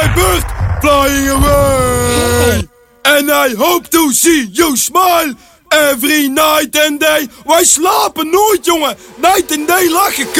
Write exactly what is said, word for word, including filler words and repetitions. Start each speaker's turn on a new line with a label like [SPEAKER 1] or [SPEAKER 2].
[SPEAKER 1] my bird flying away. And I hope to see you smile every night and day. Wij slapen nooit, jongen. Night and day lachen.